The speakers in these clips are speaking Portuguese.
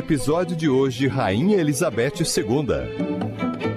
episódio de hoje, Rainha Elizabeth II.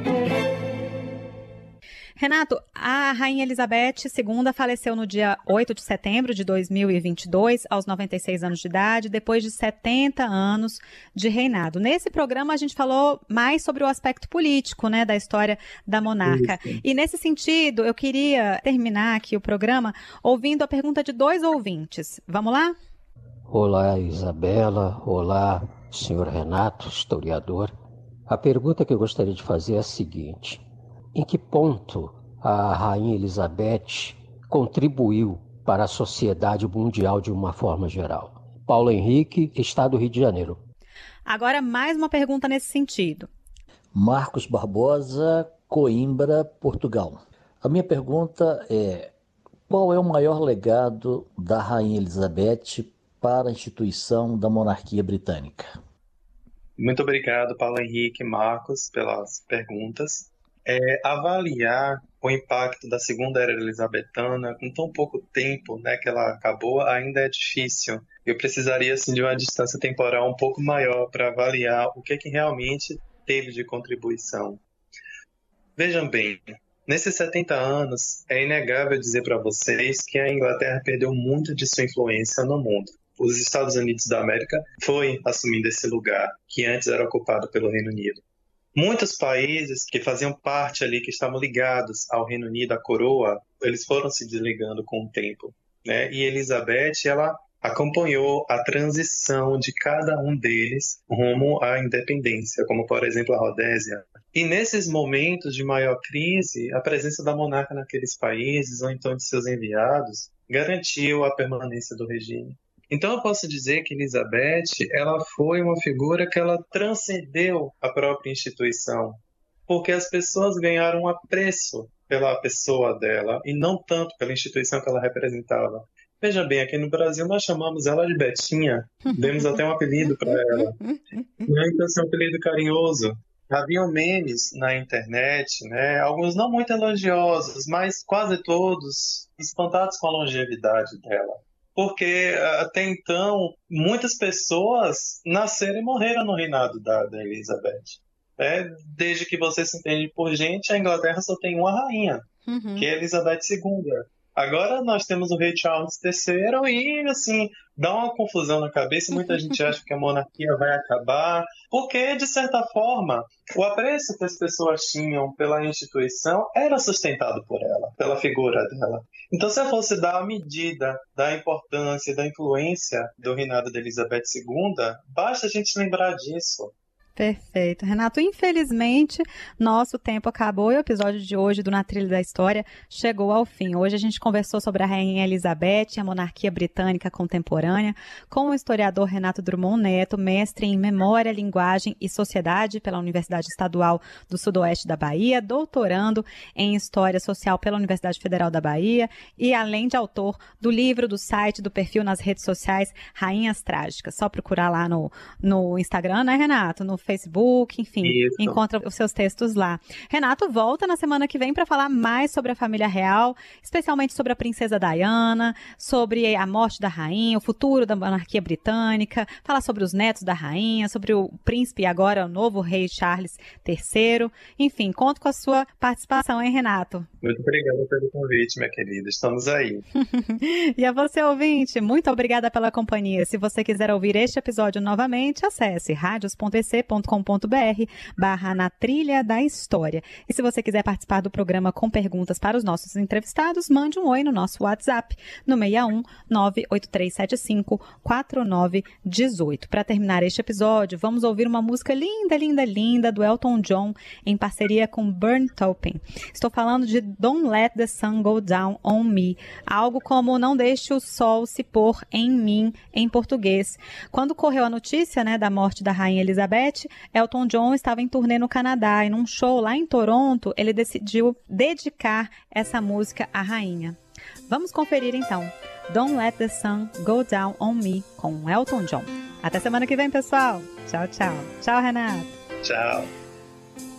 Renato, a Rainha Elizabeth II faleceu no dia 8 de setembro de 2022, aos 96 anos de idade, depois de 70 anos de reinado. Nesse programa a gente falou mais sobre o aspecto político, né, da história da monarca. E nesse sentido, eu queria terminar aqui o programa ouvindo a pergunta de 2 ouvintes. Vamos lá? Olá, Isabela. Olá, senhor Renato, historiador. A pergunta que eu gostaria de fazer é a seguinte: em que ponto a Rainha Elizabeth contribuiu para a sociedade mundial de uma forma geral? Paulo Henrique, Estado do Rio de Janeiro. Agora mais uma pergunta nesse sentido. Marcos Barbosa, Coimbra, Portugal. A minha pergunta é: qual é o maior legado da Rainha Elizabeth para a instituição da monarquia britânica? Muito obrigado, Paulo Henrique e Marcos, pelas perguntas. Avaliar o impacto da segunda era elizabetana com tão pouco tempo, né, que ela acabou, ainda é difícil. Eu precisaria assim, de uma distância temporal um pouco maior para avaliar o que realmente teve de contribuição. Vejam bem, nesses 70 anos, é inegável dizer para vocês que a Inglaterra perdeu muito de sua influência no mundo. Os Estados Unidos da América foi assumindo esse lugar que antes era ocupado pelo Reino Unido. Muitos países que faziam parte ali, que estavam ligados ao Reino Unido, à coroa, eles foram se desligando com o tempo, né? E Elizabeth, ela acompanhou a transição de cada um deles rumo à independência, como, por exemplo, a Rodésia. E nesses momentos de maior crise, a presença da monarca naqueles países, ou então de seus enviados, garantiu a permanência do regime. Então eu posso dizer que Elizabeth, ela foi uma figura que ela transcendeu a própria instituição, porque as pessoas ganharam apreço pela pessoa dela e não tanto pela instituição que ela representava. Veja bem, aqui no Brasil nós chamamos ela de Betinha, demos até um apelido para ela. Então, esse é um apelido carinhoso. Haviam memes na internet, né? Alguns não muito elogiosos, mas quase todos espantados com a longevidade dela. Porque até então muitas pessoas nasceram e morreram no reinado da Elizabeth. Desde que você se entende por gente, a Inglaterra só tem uma rainha, que é Elizabeth II. Agora nós temos o rei Charles III e, assim, dá uma confusão na cabeça. Muita gente acha que a monarquia vai acabar, porque, de certa forma, o apreço que as pessoas tinham pela instituição era sustentado por ela, pela figura dela. Então, se eu fosse dar a medida da importância e da influência do reinado de Elizabeth II, basta a gente lembrar disso. Perfeito. Renato, infelizmente, nosso tempo acabou e o episódio de hoje do Na Trilha da História chegou ao fim. Hoje a gente conversou sobre a Rainha Elizabeth e a monarquia britânica contemporânea com o historiador Renato Drummond Neto, mestre em Memória, Linguagem e Sociedade pela Universidade Estadual do Sudoeste da Bahia, doutorando em História Social pela Universidade Federal da Bahia e além de autor do livro, do site, do perfil nas redes sociais Rainhas Trágicas. Só procurar lá no Instagram, né, Renato? No Facebook, enfim, Isso. Encontra os seus textos lá. Renato volta na semana que vem para falar mais sobre a família real, especialmente sobre a princesa Diana, sobre a morte da rainha, o futuro da monarquia britânica, falar sobre os netos da rainha, sobre o príncipe e agora o novo rei Charles III. Enfim, conto com a sua participação, hein, Renato? Muito obrigado pelo convite, minha querida. Estamos aí. E a você, ouvinte, muito obrigada pela companhia. Se você quiser ouvir este episódio novamente, acesse radios.ec.com.br/na trilha da história. E se você quiser participar do programa com perguntas para os nossos entrevistados, mande um oi no nosso WhatsApp, no 61 98375 4918. Para terminar este episódio, vamos ouvir uma música linda, linda, linda do Elton John, em parceria com Bernd Taupin. Estou falando de Don't Let the Sun Go Down on Me, algo como Não Deixe o Sol se Pôr em Mim, em português. Quando correu a notícia, né, da morte da Rainha Elizabeth, Elton John estava em turnê no Canadá e num show lá em Toronto, ele decidiu dedicar essa música à rainha. Vamos conferir então. Don't Let the Sun Go Down on Me, com Elton John. Até semana que vem, pessoal. Tchau, tchau. Tchau, Renato. Tchau.